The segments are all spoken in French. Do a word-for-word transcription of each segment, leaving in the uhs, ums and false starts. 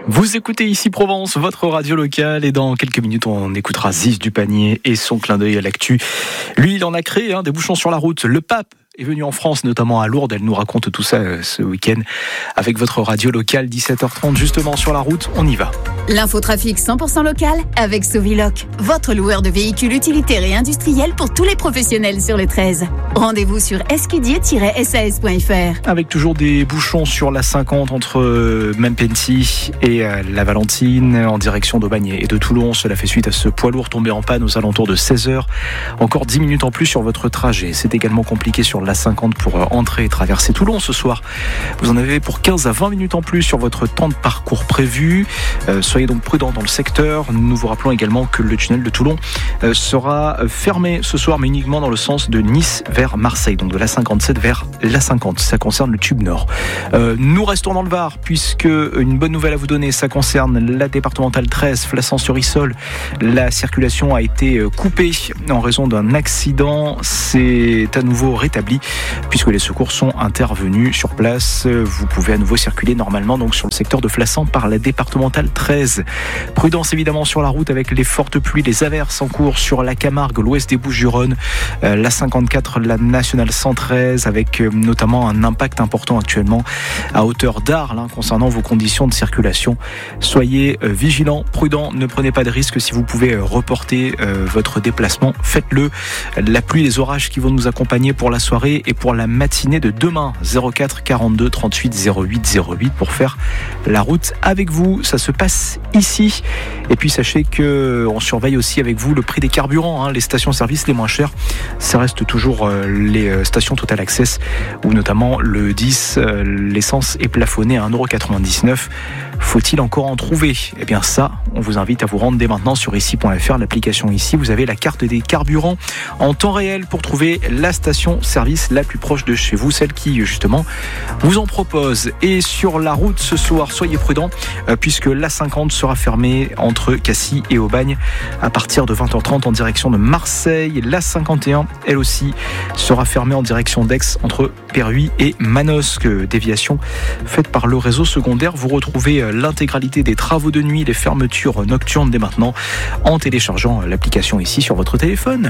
Vous écoutez ici Provence, votre radio locale, et dans quelques minutes on écoutera Ziz du Panier et son clin d'œil à l'actu. Lui, il en a créé hein, des bouchons sur la route. Le pape est venu en France, notamment à Lourdes. Elle nous raconte tout ça euh, ce week-end avec votre radio locale, dix-sept heures trente, justement sur la route. On y va. L'infotrafic cent pour cent local avec Soviloc, votre loueur de véhicules utilitaires et industriels pour tous les professionnels sur le treize. Rendez-vous sur escudier tiret s a s point f r. Avec toujours des bouchons sur la cinquante entre euh, Mempenty et euh, la Valentine en direction d'Aubagne et de Toulon. Cela fait suite à ce poids lourd tombé en panne aux alentours de seize heures. Encore dix minutes en plus sur votre trajet. C'est également compliqué sur la cinquante pour euh, entrer et traverser Toulon ce soir. Vous en avez pour quinze à vingt minutes en plus sur votre temps de parcours prévu. Euh, soyez donc prudents dans le secteur. Nous vous rappelons également que le tunnel de Toulon euh, sera fermé ce soir, mais uniquement dans le sens de Nice vers Marseille, donc de la cinquante-sept vers la cinquante. Ça concerne le tube nord. Euh, nous restons dans le Var, puisque une bonne nouvelle à vous donner, ça concerne la départementale treize, Flassan-sur-Issol. La circulation a été coupée en raison d'un accident. C'est à nouveau rétabli, puisque les secours sont intervenus sur place. Vous pouvez à nouveau circuler normalement donc sur le secteur de Flassan par la départementale treize. Prudence évidemment sur la route avec les fortes pluies, les averses en cours sur la Camargue, l'ouest des Bouches-du-Rhône, euh, la cinquante-quatre, la nationale cent treize, avec euh, notamment un impact important actuellement à hauteur d'Arles hein, concernant vos conditions de circulation. Soyez euh, vigilants, prudents, ne prenez pas de risques. Si vous pouvez euh, reporter euh, votre déplacement, faites-le. La pluie, les orages qui vont nous accompagner pour la soirée et pour la matinée de demain. zéro quatre quarante-deux trente-huit zéro huit zéro huit pour faire la route avec vous. Ça se passe ici. Et puis sachez que on surveille aussi avec vous le prix des carburants, hein, les stations-service les moins chères. Ça reste toujours euh, les stations Total Access, où notamment le dix, euh, l'essence est plafonnée à un euro quatre-vingt-dix-neuf. Faut-il encore en trouver ? Eh bien ça, on vous invite à vous rendre dès maintenant sur ici point f r, l'application ici. Vous avez la carte des carburants en temps réel pour trouver la station-service la plus proche de chez vous, celle qui justement vous en propose. Et sur la route ce soir, soyez prudents, euh, puisque la cinquante sera fermée entre Cassis et Aubagne à partir de vingt heures trente en direction de Marseille. La cinquante et un, elle aussi, sera fermée en direction d'Aix entre Perruy et Manosque. Déviation faite par le réseau secondaire. Vous retrouvez l'intégralité des travaux de nuit, les fermetures nocturnes dès maintenant en téléchargeant l'application ici sur votre téléphone.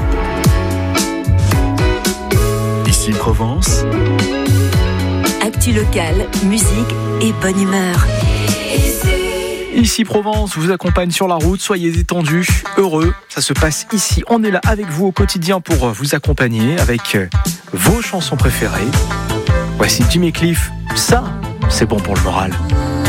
Ici Provence. Actu locale, musique et bonne humeur. Ici Provence vous accompagne sur la route, soyez détendus, heureux, ça se passe ici, on est là avec vous au quotidien pour vous accompagner avec vos chansons préférées. Voici Jimmy Cliff, ça c'est bon pour le moral.